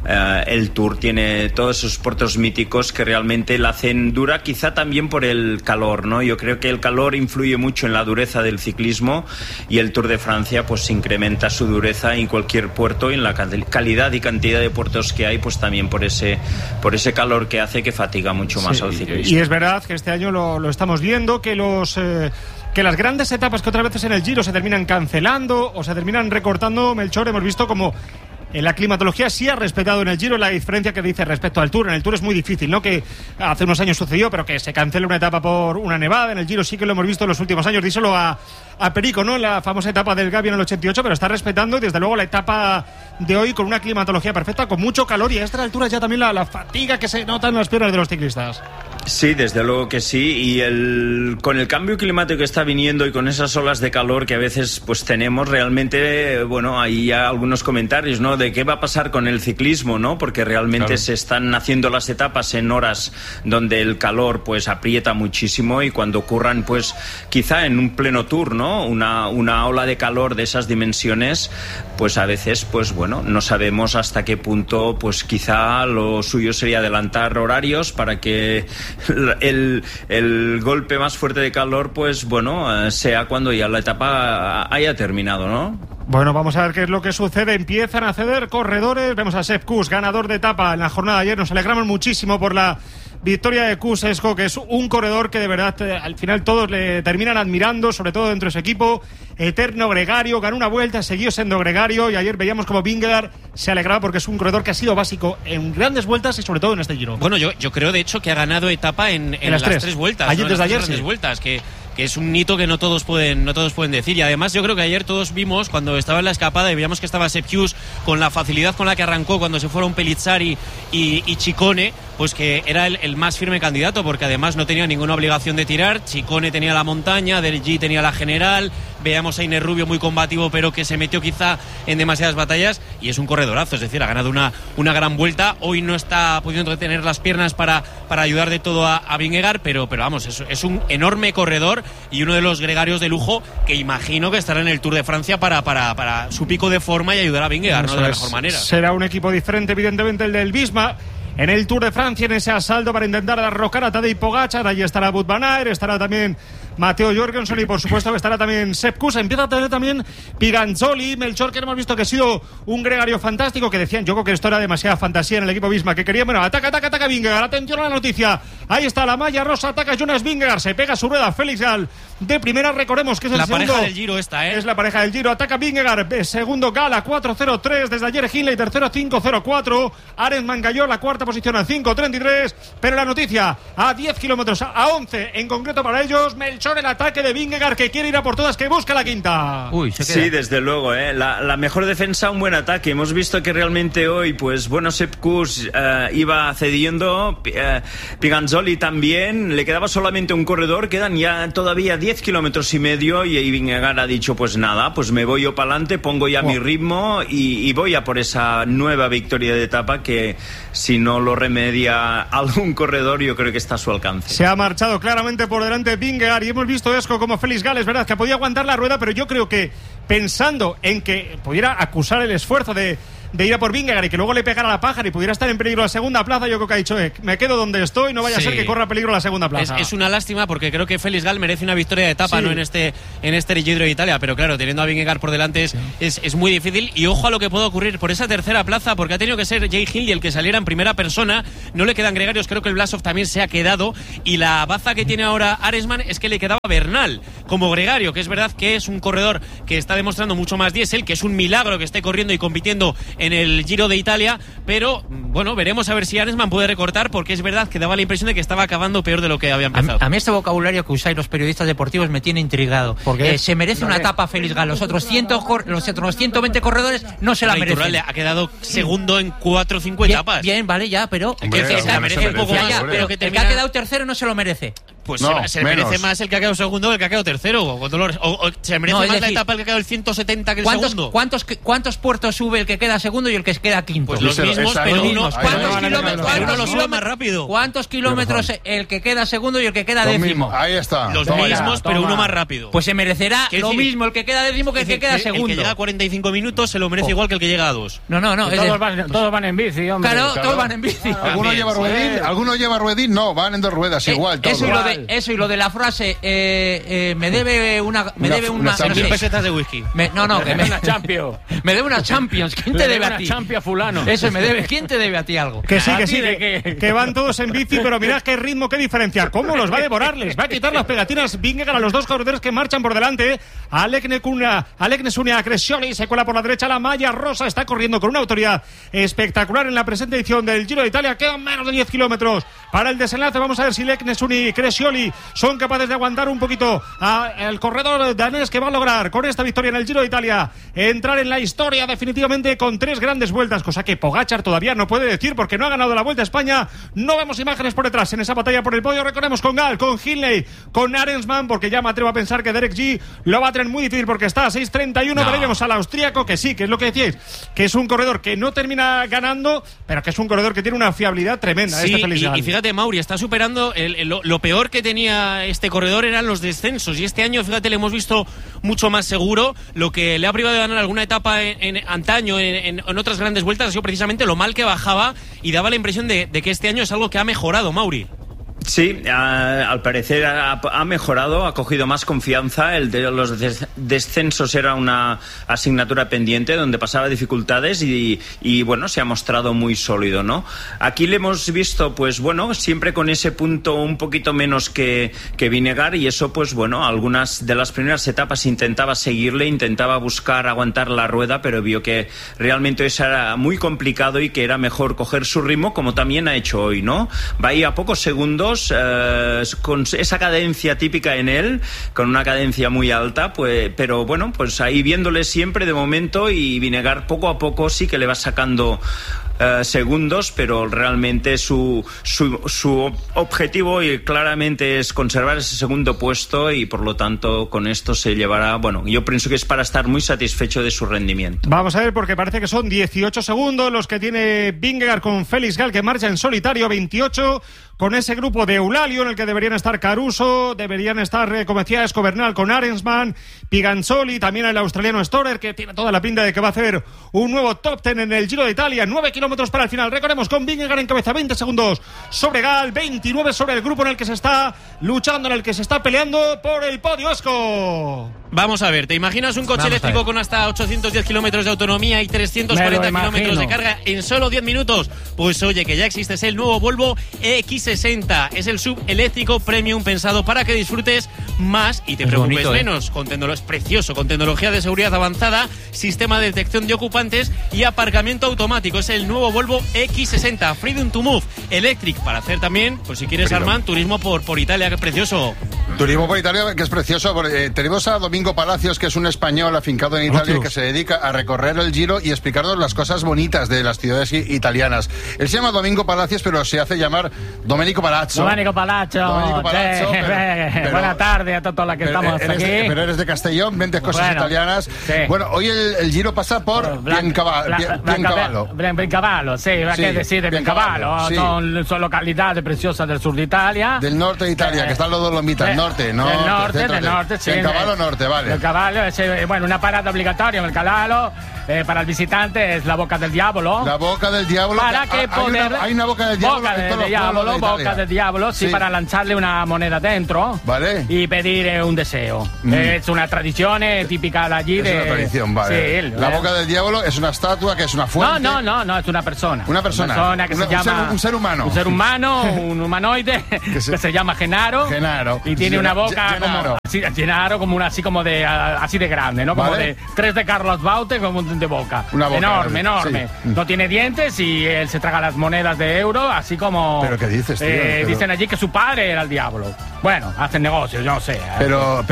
el Tour tiene todos esos puertos míticos que realmente la hacen dura, quizá también por el calor, ¿no? Yo creo que el calor influye mucho en la dureza del ciclismo, y el Tour de Francia pues incrementa su dureza en cualquier puerto, y en la calidad y cantidad de puertos que hay, pues también por ese calor que hace, que fatiga mucho más al ciclista. Y es verdad que este año lo estamos viendo, que que las grandes etapas que otras veces en el Giro se terminan cancelando o se terminan recortando, Melchor, hemos visto como en la climatología sí ha respetado en el Giro la diferencia que dice respecto al Tour. En el Tour es muy difícil, ¿no? Que hace unos años sucedió, pero que se cancele una etapa por una nevada. En el Giro sí que lo hemos visto en los últimos años. Díselo a Perico, ¿no? En la famosa etapa del Gavi en el 88, pero está respetando, y desde luego la etapa de hoy con una climatología perfecta, con mucho calor, y a estas alturas ya también la fatiga que se nota en las piernas de los ciclistas. Sí, desde luego que sí, y con el cambio climático que está viniendo y con esas olas de calor que a veces pues tenemos, realmente, hay ya algunos comentarios, ¿no? De qué va a pasar con el ciclismo, ¿no? Porque realmente se están haciendo las etapas en horas donde el calor pues aprieta muchísimo, y cuando ocurran pues quizá en un pleno Tour, ¿no? Una ola de calor de esas dimensiones, pues a veces pues no sabemos hasta qué punto, pues quizá lo suyo sería adelantar horarios para que el golpe más fuerte de calor pues sea cuando ya la etapa haya terminado, ¿no? Bueno, vamos a ver qué es lo que sucede. Empiezan a ceder corredores. Vemos a Sepp Kuss, ganador de etapa en la jornada de ayer. Nos alegramos muchísimo por la victoria de Kuss, Esco, que es un corredor que de verdad al final todos le terminan admirando, sobre todo dentro de su equipo. Eterno gregario, ganó una vuelta, siguió siendo gregario, y ayer veíamos como Vingegaard se alegraba porque es un corredor que ha sido básico en grandes vueltas y sobre todo en este Giro. Bueno, yo creo de hecho que ha ganado etapa en las tres vueltas. Ayer, desde ayer, tres vueltas, que es un hito que no todos pueden decir. Y además yo creo que ayer todos vimos, cuando estaba en la escapada y veíamos que estaba Sepp Kuss, con la facilidad con la que arrancó cuando se fueron Pellizzari y Ciccone, pues que era el más firme candidato, porque además no tenía ninguna obligación de tirar. Ciccone tenía la montaña, Del G tenía la general, veíamos a Iner Rubio muy combativo, pero que se metió quizá en demasiadas batallas, y es un corredorazo, es decir, ha ganado una gran vuelta. Hoy no está pudiendo tener las piernas para ayudar de todo a Vingegaard, pero vamos, es un enorme corredor y uno de los gregarios de lujo que imagino que estará en el Tour de Francia para su pico de forma y ayudar a Vingegaard, ¿no? De la mejor manera. Será un equipo diferente, evidentemente, el del Visma en el Tour de Francia, en ese asalto para intentar derrocar a Tadej Pogačar. Allí estará Wout van Aert, estará también Matteo Jorgensen, y por supuesto que estará también Sepp Kuss. Empieza a tener también Piranzoli, Melchor, que hemos visto que ha sido un gregario fantástico, que decían, yo creo que esto era demasiada fantasía en el equipo Visma, que querían, ataca Vingegaard, atención a la noticia, ahí está la malla rosa, ataca Jonas Vingegaard, se pega su rueda Félix Gall de primera, recordemos que es el segundo. La pareja del Giro esta, Es la pareja del Giro, ataca Vingegaard, segundo Gall a 4.03, desde ayer Hindley, tercero 5.04, Arendt Mangalló la cuarta posición a 5.33, pero la noticia a 10 kilómetros, a 11 en concreto para ellos, Melchor Atención el ataque de Vingegaard, que quiere ir a por todas, que busca la quinta. Uy, sí, desde luego, la mejor defensa, un buen ataque. Hemos visto que realmente hoy, pues bueno, Sepp Kuss iba cediendo, Piganzoli también, le quedaba solamente un corredor, quedan ya todavía 10 kilómetros y medio y Vingegaard ha dicho, pues nada, pues me voy yo para adelante, pongo ya mi ritmo y voy a por esa nueva victoria de etapa que si no lo remedia algún corredor, yo creo que está a su alcance. Se ha marchado claramente por delante Vingegaard y hemos visto Esco como Félix Gall, es verdad que podía aguantar la rueda, pero yo creo que pensando en que pudiera acusar el esfuerzo de ir a por Vingegaard y que luego le pegara la pájara y pudiera estar en peligro la segunda plaza, yo creo que ha dicho, me quedo donde estoy, no vaya a ser que corra peligro la segunda plaza. Es una lástima porque creo que Félix Gall merece una victoria de etapa, no en este Giro de Italia, pero claro, teniendo a Vingegaard por delante es muy difícil, y ojo a lo que puede ocurrir por esa tercera plaza, porque ha tenido que ser Jay Hindley el que saliera en primera persona, no le quedan gregarios, creo que el Blasov también se ha quedado, y la baza que tiene ahora Arensman es que le quedaba Bernal como gregario, que es verdad que es un corredor que está demostrando mucho más diésel, que es un milagro que esté corriendo y compitiendo en el Giro de Italia, pero bueno, veremos a ver si Arensman puede recortar, porque es verdad que daba la impresión de que estaba acabando peor de lo que había empezado. A mí este vocabulario que usáis los periodistas deportivos me tiene intrigado. ¿Por qué? Se merece una etapa Félix Gall, los otros 120 corredores no se la merecen. Ha quedado segundo en 4 o 5 etapas. Bien, vale, ya, pero se merece un poco más, pero el que ha quedado tercero no se lo merece. Pues se merece más el que ha quedado segundo que el que ha quedado tercero. O se merece más la etapa el que ha quedado el 170 que el segundo. ¿Cuántos puertos sube el que queda segundo y el que queda quinto? Pues los mismos, pero uno lo sube más rápido. ¿Cuántos kilómetros el que queda segundo y el que queda décimo? Ahí está. Los mismos, pero uno más rápido. Pues se merecerá lo mismo el que queda décimo que el que queda segundo. El que llega a 45 minutos se lo merece igual que el que llega a 2. No. Todos van en bici, hombre. Claro, todos van en bici. ¿Alguno lleva ruedín? No, van en 2 ruedas, igual. Eso y lo de la frase me debe una 100.000 pesetas de whisky. Una Champions. Me debe una Champions. ¿Quién te debe a ti? Champions fulano. Eso me debe. ¿Quién te debe a ti algo? Que sí, que van todos en bici, pero mirad qué ritmo, qué diferencia. ¿Cómo los va a devorar? Les va a quitar las pegatinas Vingegaard a los dos corredores que marchan por delante. Alec Nesunia Crescioli se cuela por la derecha. La malla rosa está corriendo con una autoridad espectacular en la presente edición del Giro de Italia. Quedan menos de 10 kilómetros para el desenlace. Vamos a ver si Alec Nesunia y Crescioli son capaces de aguantar un poquito al corredor danés, que va a lograr con esta victoria en el Giro de Italia entrar en la historia definitivamente con 3 grandes vueltas, cosa que Pogačar todavía no puede decir porque no ha ganado la Vuelta a España. No vemos imágenes por detrás en esa batalla por el podio. Recordemos con Gall, con Hindley, con Arensman, porque ya me atrevo a pensar que Derek G lo va a tener muy difícil porque está a 6.31. Veremos al austríaco, que sí, que es lo que decíais, que es un corredor que no termina ganando, pero que es un corredor que tiene una fiabilidad tremenda. Sí, y fíjate, Mauri, está superando lo peor que tenía este corredor eran los descensos, y este año, fíjate, le hemos visto mucho más seguro. Lo que le ha privado de ganar alguna etapa en antaño, en otras grandes vueltas, ha sido precisamente lo mal que bajaba, y daba la impresión de que este año es algo que ha mejorado, Mauri. Sí, al parecer ha mejorado, ha cogido más confianza. El de los descensos era una asignatura pendiente donde pasaba dificultades y bueno, se ha mostrado muy sólido, ¿no? Aquí le hemos visto, pues bueno, siempre con ese punto un poquito menos que Vingegaard, y eso, pues bueno, algunas de las primeras etapas intentaba seguirle, intentaba buscar aguantar la rueda, pero vio que realmente eso era muy complicado y que era mejor coger su ritmo, como también ha hecho hoy, ¿no? Va ahí a pocos segundos, con esa cadencia típica en él, con una cadencia muy alta, pues, pero bueno, pues ahí viéndole siempre de momento, y Vingegaard poco a poco sí que le va sacando segundos, pero realmente su objetivo y claramente es conservar ese segundo puesto, y por lo tanto con esto se llevará, bueno, yo pienso que es para estar muy satisfecho de su rendimiento. Vamos a ver, porque parece que son 18 segundos los que tiene Vingegaard con Félix Gall, que marcha en solitario, 28 con ese grupo de Eulalio en el que deberían estar Caruso, deberían estar, como decía, Escobernal con Arensman, Piganzoli, también el australiano Storer, que tiene toda la pinta de que va a hacer un nuevo top 10 en el Giro de Italia. 9 kilómetros para el final. Recordemos, con Vingegaard en cabeza, 20 segundos sobre Gall, 29 sobre el grupo en el que se está luchando, en el que se está peleando por el podio. Esco. Vamos a ver, ¿te imaginas un coche eléctrico con hasta 810 kilómetros de autonomía y 340 kilómetros de carga en solo 10 minutos? Pues oye, que ya existe, es el nuevo Volvo EX60. Es el sub eléctrico premium pensado para que disfrutes más y te preocupes menos. Es precioso, con tecnología de seguridad avanzada, sistema de detección de ocupantes y aparcamiento automático. Es el nuevo nuevo Volvo X60 Freedom to Move Electric para hacer también, pues si quieres, Armand, turismo por Italia, que es precioso. Turismo por Italia, que es precioso. Tenemos a Domingo Palacios, que es un español afincado en Italia, que se dedica a recorrer el Giro y explicarnos las cosas bonitas de las ciudades italianas. Él se llama Domingo Palacios, pero se hace llamar Domenico Palazzo. Domenico Palazzo. Buenas tardes a todos los que estamos aquí. Pero eres de Castellón, 20 cosas italianas. Sí. Bueno, hoy el Giro pasa por Biancavallo. Biancavallo, sí, ¿qué decir de Biancavallo? Sí. Son localidades preciosas del sur de Italia. Del norte de Italia, que están los Dolomitas. Del norte, sí. Biancavallo norte, vale. Biancavallo es, una parada obligatoria en el Calallo. Para el visitante es la Boca del Diablo. La Boca del Diablo. Para que poder... hay una Boca del Diablo. Boca del Diablo, sí, para lanzarle una moneda dentro. Vale. Y pedir un deseo. Es una tradición típica de allí. Es una tradición, vale. Sí, la Boca del Diablo es una estatua, que es una fuente. No, es una persona. Una persona que se llama... Un ser humano. Un ser humano, un humanoide, que se llama Genaro. Y tiene una boca como así como de grande, ¿no? Como de 3 de Carlos Baute, como de boca. Una boca enorme. Sí. No tiene dientes y él se traga las monedas de euro, así como... ¿Pero qué dices, tío? Dicen allí que su padre era el diablo. Bueno, hacen negocios, yo no sé. Pero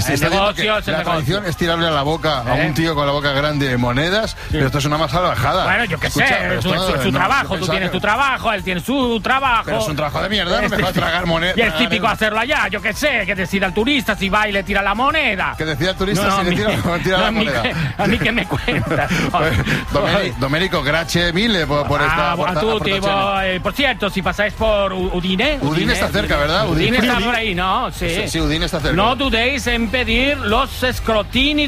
la tradición es tirarle a la boca a un tío con la boca grande monedas, pero esto es una más salvajada. Bueno, yo qué sé, es su trabajo, tú tienes tu trabajo, él tiene su trabajo. Pero es un trabajo de mierda, no me va a tragar monedas. Y es típico hacerlo allá, yo qué sé, que decida el turista si va y le tira la moneda. Que decida el turista si le tira la moneda. A mí que me cuenta. Domenico, grazie mille por esta aportazione. Por cierto, si pasáis por Udine... Udine está cerca, ¿verdad? Udine está por ahí, ¿no? Sí, Udine está cerca. No dudéis en pedir los scrotini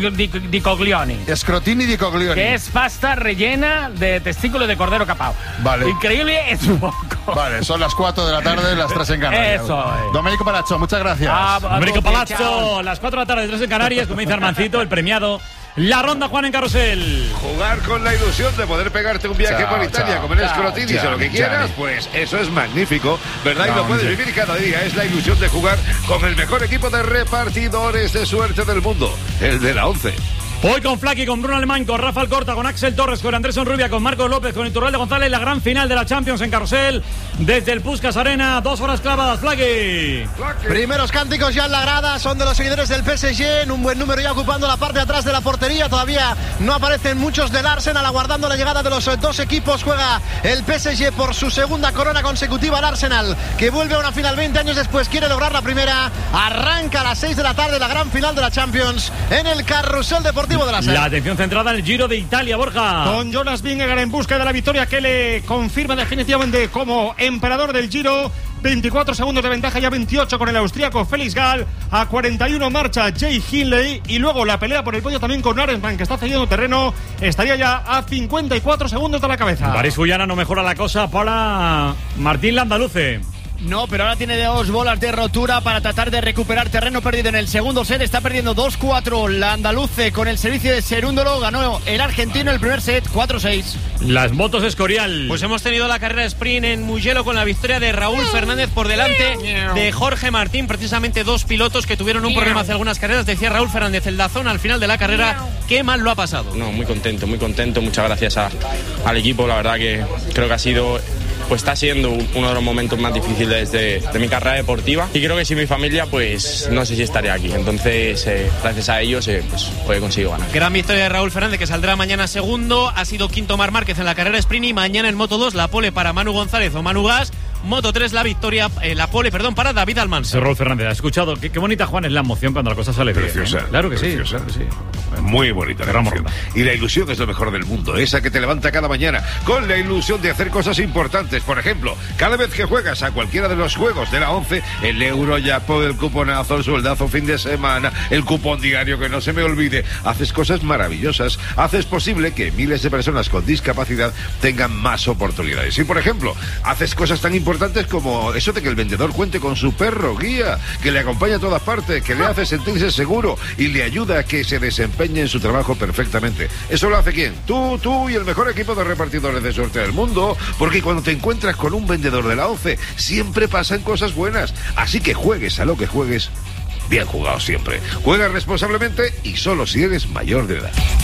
di coglioni. Scrotini di coglioni. Que es pasta rellena de testículo de cordero capao. Vale. Increíble, es un poco. Vale, son las 4 de la tarde, las 3 en Canarias. Eso es. Domenico Palazzo, muchas gracias. Domenico Palazzo, las 4 de la tarde, 3 en Canarias, como dice Armancito, el premiado. La ronda, Juan, en Carrusel. Jugar con la ilusión de poder pegarte un viaje por Italia, comer scrotini o lo que quieras, pues eso es magnífico, ¿verdad? Y lo puedes vivir cada día. Es la ilusión de jugar con el mejor equipo de repartidores de suerte del mundo, el de la 11. Hoy con Flaky, con Bruno Alemán, con Rafa Alcorta, con Axel Torres, con Andrés Onrubia, con Marcos López, con Iturralde de González, la gran final de la Champions en Carrusel, desde el Puskás Arena, 2 horas clavadas, Flaky. Primeros cánticos ya en la grada, son de los seguidores del PSG, en un buen número ya ocupando la parte de atrás de la portería, todavía no aparecen muchos del Arsenal, aguardando la llegada de los dos equipos. Juega el PSG por su segunda corona consecutiva, al Arsenal, que vuelve a una final 20 años después, quiere lograr la primera, arranca a las 6 de la tarde la gran final de la Champions en el Carrusel Deportivo de la SER. La atención centrada en el Giro de Italia, Borja. Con Jonas Vingegaard en busca de la victoria, que le confirma definitivamente como emperador del Giro. 24 segundos de ventaja, ya 28 con el austríaco Felix Gall. A 41 marcha Jay Hindley. Y luego la pelea por el podio también con Arensman, que está cediendo terreno. Estaría ya a 54 segundos de la cabeza. París-Fullana no mejora la cosa para Martín Landaluce. No, pero ahora tiene 2 bolas de rotura para tratar de recuperar terreno perdido en el segundo set. Está perdiendo 2-4 la andaluce con el servicio de Cerúndolo. Ganó el argentino el primer set, 4-6. Las motos Escorial. Pues hemos tenido la carrera sprint en Mugello con la victoria de Raúl Fernández por delante de Jorge Martín. Precisamente 2 pilotos que tuvieron un problema hace algunas carreras. Decía Raúl Fernández, el Dazón al final de la carrera, qué mal lo ha pasado. No, muy contento. Muchas gracias al equipo. La verdad que creo que ha sido... Pues está siendo uno de los momentos más difíciles de mi carrera deportiva, y creo que sin mi familia pues no sé si estaría aquí. Entonces gracias a ellos pues hoy he conseguido ganar. Gran victoria de Raúl Fernández, que saldrá mañana segundo. Ha sido quinto Marc Márquez en la carrera sprint, y mañana en Moto 2 la pole para Manu González o Manu Gas. Moto 3 la victoria, la pole, para David Almansa. Raúl Fernández, ha escuchado. Qué bonita, Juan, es la emoción cuando la cosa sale preciosa, bien. Claro que preciosa. Sí. Muy bonita la emoción. Y la ilusión es lo mejor del mundo, esa que te levanta cada mañana con la ilusión de hacer cosas importantes. Por ejemplo, cada vez que juegas a cualquiera de los juegos de la 11, el Eurojackpot, el cuponazo, el sueldazo fin de semana, el cupón diario, que no se me olvide, haces cosas maravillosas, haces posible que miles de personas con discapacidad tengan más oportunidades. Y por ejemplo, haces cosas tan importantes como eso de que el vendedor cuente con su perro guía, que le acompaña a todas partes, que le hace sentirse seguro y le ayuda a que se desempeñe en su trabajo perfectamente. ¿Eso lo hace quién? Tú y el mejor equipo de repartidores de suerte del mundo, porque cuando te encuentras con un vendedor de la 11 siempre pasan cosas buenas. Así que juegues a lo que juegues, bien jugado siempre. Juega responsablemente y solo si eres mayor de edad.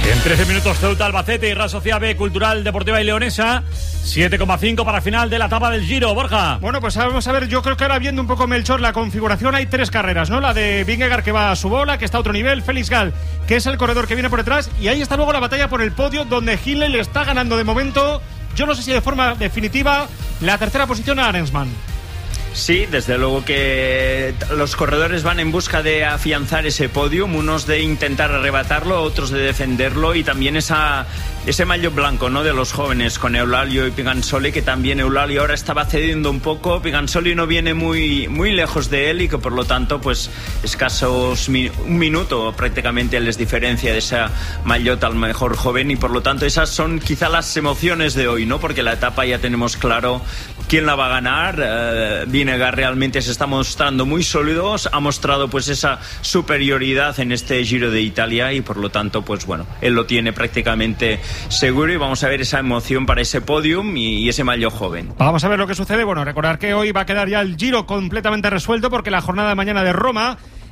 En 13 minutos Ceuta, Albacete y Real Sociedad B, Cultural, Deportiva y Leonesa. 7,5 para final de la etapa del Giro, Borja. Bueno, pues vamos a ver, yo creo que ahora viendo un poco, Melchor, la configuración, hay 3 carreras, ¿no? La de Vingegaard, que va a su bola, que está a otro nivel, Félix Gall, que es el corredor que viene por detrás, y ahí está luego la batalla por el podio, donde Hindley le está ganando de momento, yo no sé si de forma definitiva, la tercera posición a Arensman. Sí, desde luego que los corredores van en busca de afianzar ese podium, unos de intentar arrebatarlo, otros de defenderlo, y también ese maillot blanco, ¿no?, de los jóvenes con Eulálio y Pigansoli, que también Eulálio ahora estaba cediendo un poco, Pigansoli no viene muy lejos de él y que por lo tanto pues escasos un minuto prácticamente les diferencia de ese maillot al mejor joven, y por lo tanto esas son quizá las emociones de hoy, ¿no?, porque la etapa ya tenemos claro quién la va a ganar. Vingegaard realmente se está mostrando muy sólido, ha mostrado pues esa superioridad en este Giro de Italia y por lo tanto pues bueno, él lo tiene prácticamente seguro y vamos a ver esa emoción para ese podium y ese maillot joven. Vamos a ver lo que sucede. Bueno, recordar que hoy va a quedar ya el Giro completamente resuelto porque la jornada de mañana de Roma